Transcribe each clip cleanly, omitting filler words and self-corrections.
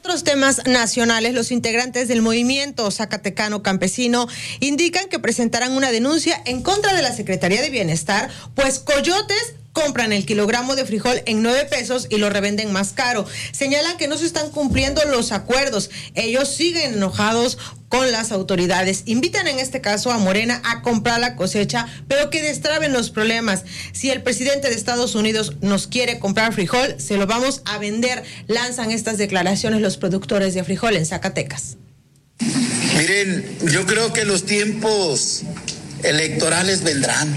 otros temas nacionales, los integrantes del movimiento Zacatecano Campesino indican que presentarán una denuncia en contra de la Secretaría de Bienestar, pues coyotes compran el kilogramo de frijol en 9 pesos y lo revenden más caro. Señalan que no se están cumpliendo los acuerdos. Ellos siguen enojados con las autoridades. Invitan en este caso a Morena a comprar la cosecha, pero que destraben los problemas. Si el presidente de Estados Unidos nos quiere comprar frijol, se lo vamos a vender. Lanzan estas declaraciones los productores de frijol en Zacatecas. Miren, yo creo que los tiempos electorales vendrán.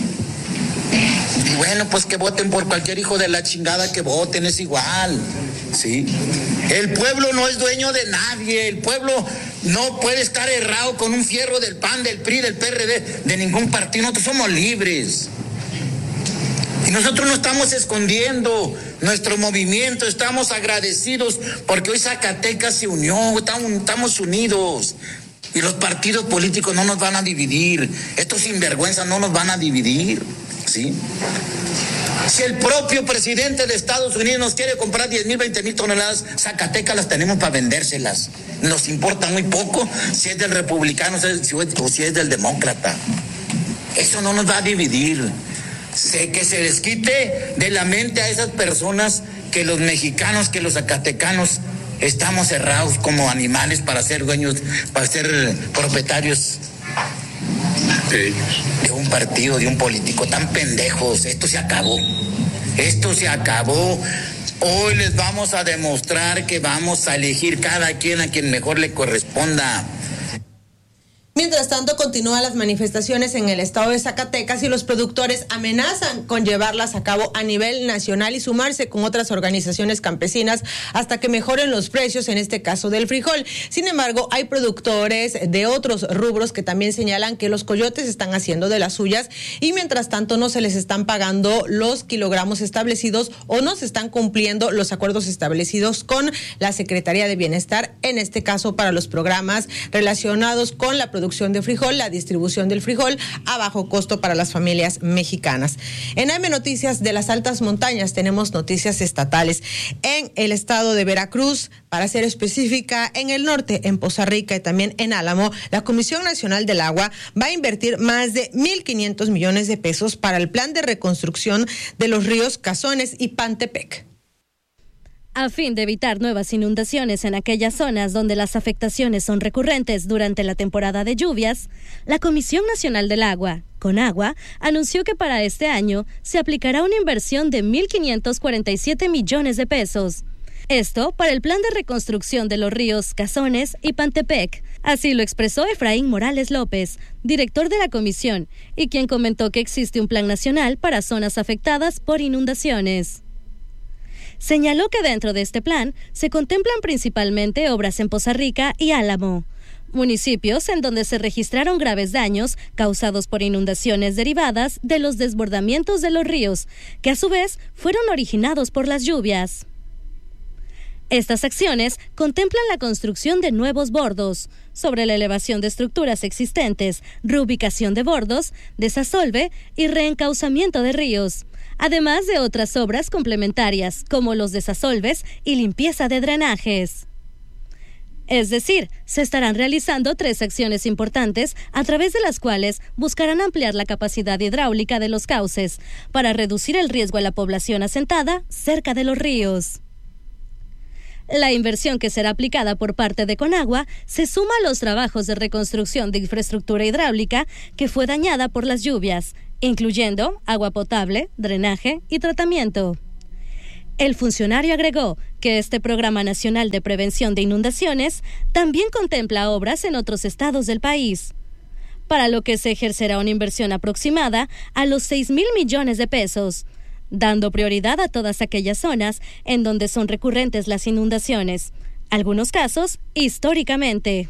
Y bueno, pues que voten por cualquier hijo de la chingada que voten, es igual, ¿sí? El pueblo no es dueño de nadie, el pueblo no puede estar errado con un fierro del PAN, del PRI, del PRD, de ningún partido. Nosotros somos libres. Y nosotros no estamos escondiendo nuestro movimiento, estamos agradecidos porque hoy Zacatecas se unió, estamos unidos. Y los partidos políticos no nos van a dividir, estos sinvergüenzas no nos van a dividir, ¿sí? Si el propio presidente de Estados Unidos nos quiere comprar 10,000, 20,000 toneladas, Zacatecas las tenemos para vendérselas. Nos importa muy poco si es del republicano o si es del demócrata. Eso no nos va a dividir. Que se les quite de la mente a esas personas que los mexicanos, que los zacatecanos estamos cerrados como animales para ser dueños, para ser propietarios de un partido, de un político. Tan pendejos. Esto se acabó. Hoy les vamos a demostrar que vamos a elegir cada quien a quien mejor le corresponda. Mientras tanto, continúan las manifestaciones en el estado de Zacatecas y los productores amenazan con llevarlas a cabo a nivel nacional y sumarse con otras organizaciones campesinas hasta que mejoren los precios, en este caso del frijol. Sin embargo, hay productores de otros rubros que también señalan que los coyotes están haciendo de las suyas y mientras tanto no se les están pagando los kilogramos establecidos o no se están cumpliendo los acuerdos establecidos con la Secretaría de Bienestar, en este caso para los programas relacionados con la producción de frijol, la distribución del frijol a bajo costo para las familias mexicanas. En AM Noticias de las Altas Montañas tenemos noticias estatales. En el estado de Veracruz, para ser específica, en el norte, en Poza Rica y también en Álamo, la Comisión Nacional del Agua va a invertir más de 1,500 millones de pesos para el plan de reconstrucción de los ríos Cazones y Pantepec. A fin de evitar nuevas inundaciones en aquellas zonas donde las afectaciones son recurrentes durante la temporada de lluvias, la Comisión Nacional del Agua, Conagua, anunció que para este año se aplicará una inversión de 1,547 millones de pesos. Esto para el plan de reconstrucción de los ríos Cazones y Pantepec. Así lo expresó Efraín Morales López, director de la comisión, y quien comentó que existe un plan nacional para zonas afectadas por inundaciones. Señaló que dentro de este plan se contemplan principalmente obras en Poza Rica y Álamo, municipios en donde se registraron graves daños causados por inundaciones derivadas de los desbordamientos de los ríos, que a su vez fueron originados por las lluvias. Estas acciones contemplan la construcción de nuevos bordos, sobre la elevación de estructuras existentes, reubicación de bordos, desasolve y reencauzamiento de ríos, además de otras obras complementarias como los desasolves y limpieza de drenajes. Es decir, se estarán realizando 3 acciones importantes a través de las cuales buscarán ampliar la capacidad hidráulica de los cauces para reducir el riesgo a la población asentada cerca de los ríos. La inversión que será aplicada por parte de Conagua se suma a los trabajos de reconstrucción de infraestructura hidráulica que fue dañada por las lluvias, incluyendo agua potable, drenaje y tratamiento. El funcionario agregó que este Programa Nacional de Prevención de Inundaciones también contempla obras en otros estados del país, para lo que se ejercerá una inversión aproximada a los 6,000 millones de pesos, dando prioridad a todas aquellas zonas en donde son recurrentes las inundaciones, algunos casos históricamente.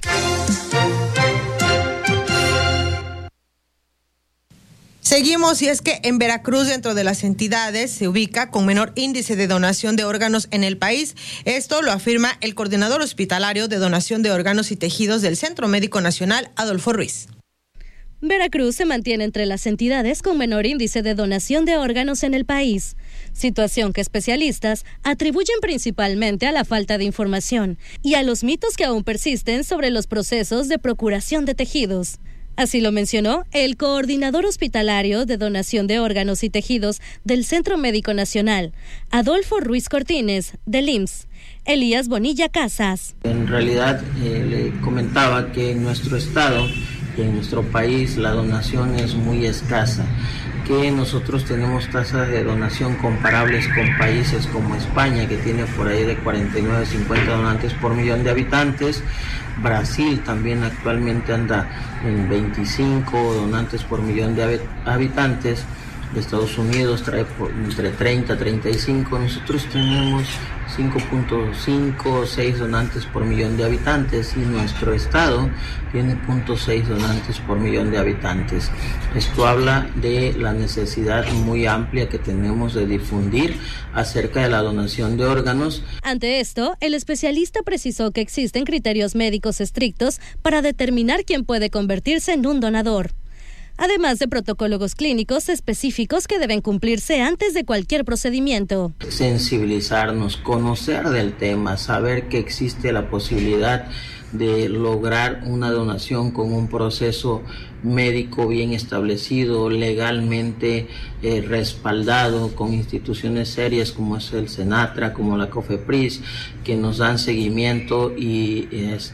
Seguimos, y es que en Veracruz, dentro de las entidades, se ubica con menor índice de donación de órganos en el país. Esto lo afirma el coordinador hospitalario de donación de órganos y tejidos del Centro Médico Nacional, Adolfo Ruiz. Veracruz se mantiene entre las entidades con menor índice de donación de órganos en el país, situación que especialistas atribuyen principalmente a la falta de información y a los mitos que aún persisten sobre los procesos de procuración de tejidos. Así lo mencionó el coordinador hospitalario de donación de órganos y tejidos del Centro Médico Nacional, Adolfo Ruiz Cortines, del IMSS, Elías Bonilla Casas. En realidad le comentaba que en nuestro estado y en nuestro país la donación es muy escasa, que nosotros tenemos tasas de donación comparables con países como España, que tiene por ahí de 49-50 donantes por millón de habitantes. Brasil también actualmente anda en 25 donantes por millón de habitantes. Estados Unidos trae entre 30 y 35. Nosotros tenemos 5.5 o 6 donantes por millón de habitantes y nuestro estado tiene 0.6 donantes por millón de habitantes. Esto habla de la necesidad muy amplia que tenemos de difundir acerca de la donación de órganos. Ante esto, el especialista precisó que existen criterios médicos estrictos para determinar quién puede convertirse en un donador, además de protocolos clínicos específicos que deben cumplirse antes de cualquier procedimiento. Sensibilizarnos, conocer del tema, saber que existe la posibilidad de lograr una donación con un proceso médico bien establecido, legalmente respaldado, con instituciones serias como es el Senatra, como la COFEPRIS, que nos dan seguimiento y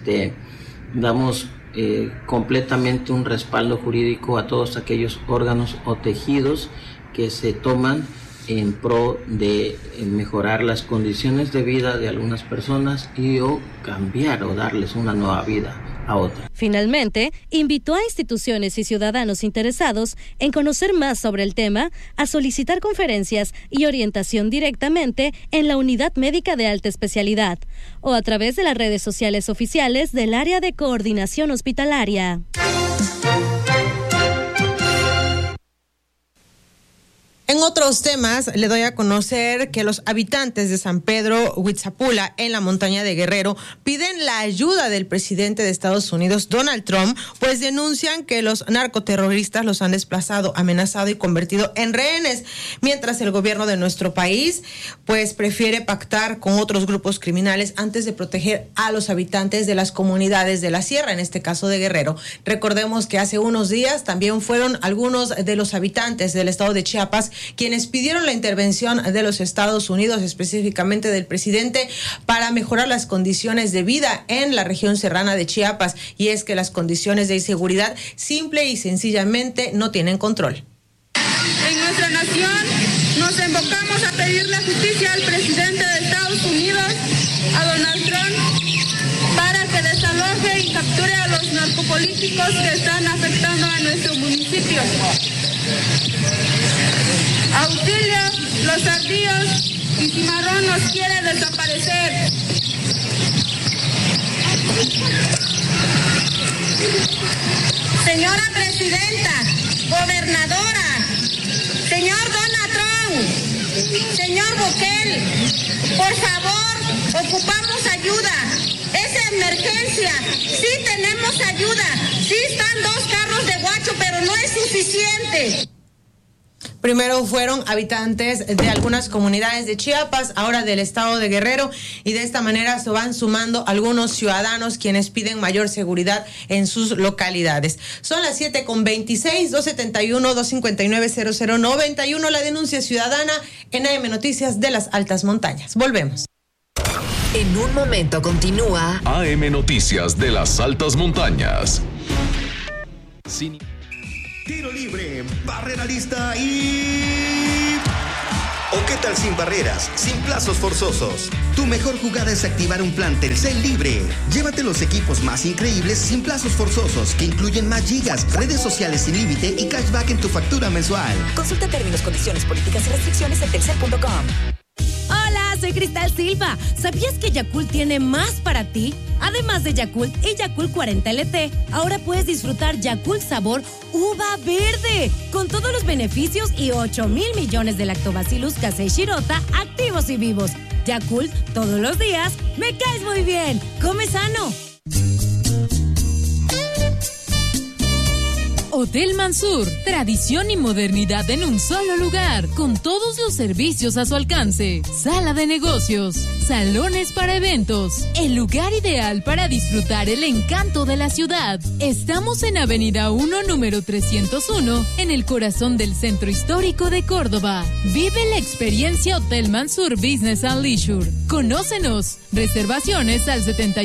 damos completamente un respaldo jurídico a todos aquellos órganos o tejidos que se toman en pro de mejorar las condiciones de vida de algunas personas y o cambiar o darles una nueva vida a otra. Finalmente, invitó a instituciones y ciudadanos interesados en conocer más sobre el tema a solicitar conferencias y orientación directamente en la Unidad Médica de Alta Especialidad o a través de las redes sociales oficiales del Área de Coordinación Hospitalaria. En otros temas, le doy a conocer que los habitantes de San Pedro Huitzapula, en la montaña de Guerrero, piden la ayuda del presidente de Estados Unidos, Donald Trump, pues denuncian que los narcoterroristas los han desplazado, amenazado y convertido en rehenes, mientras el gobierno de nuestro país, pues prefiere pactar con otros grupos criminales antes de proteger a los habitantes de las comunidades de la sierra, en este caso de Guerrero. Recordemos que hace unos días también fueron algunos de los habitantes del estado de Chiapas quienes pidieron la intervención de los Estados Unidos, específicamente del presidente, para mejorar las condiciones de vida en la región serrana de Chiapas. Y es que las condiciones de inseguridad simple y sencillamente no tienen control. En nuestra nación nos invocamos a pedirle justicia al presidente de Estados Unidos, a Donald Trump, para que desaloje y capture a los narcopolíticos que están afectando a nuestro municipio. Auxilio, Los Ardillos y Cimarrón nos quiere desaparecer. Señora presidenta, gobernadora, señor Donald Trump, señor Bukele, por favor, ocupamos ayuda. Es emergencia, sí tenemos ayuda, sí están 2 carros de guacho, pero no es suficiente. Primero fueron habitantes de algunas comunidades de Chiapas, ahora del estado de Guerrero, y de esta manera se van sumando algunos ciudadanos quienes piden mayor seguridad en sus localidades. Son las 7:26, 271-259-0091, la denuncia ciudadana en AM Noticias de las Altas Montañas. Volvemos. En un momento continúa AM Noticias de las Altas Montañas. Tiro libre, barrera lista y... ¿O qué tal sin barreras, sin plazos forzosos? Tu mejor jugada es activar un plan Telcel libre. Llévate los equipos más increíbles sin plazos forzosos, que incluyen más gigas, redes sociales sin límite y cashback en tu factura mensual. Consulta términos, condiciones, políticas y restricciones en telcel.com. Hola, soy Cristal Silva. ¿Sabías que Yakult tiene más para ti? Además de Yakult y Yakult 40 LT, ahora puedes disfrutar Yakult sabor uva verde, con todos los beneficios y 8,000 millones de lactobacillus casei shirota activos y vivos. Yakult, todos los días, me caes muy bien. Come sano. Hotel Mansur, tradición y modernidad en un solo lugar, con todos los servicios a su alcance. Sala de negocios, salones para eventos, el lugar ideal para disfrutar el encanto de la ciudad. Estamos en Avenida 1, número 301, en el corazón del Centro Histórico de Córdoba. Vive la experiencia Hotel Mansur Business and Leisure. Conócenos. Reservaciones al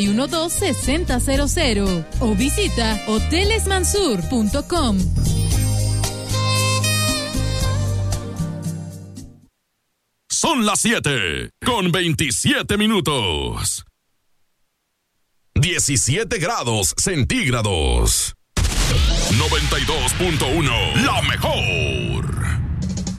712-6000 o visita hotelesmansur.com. Son las 7:27. 17 grados centígrados. 92.1, la mejor.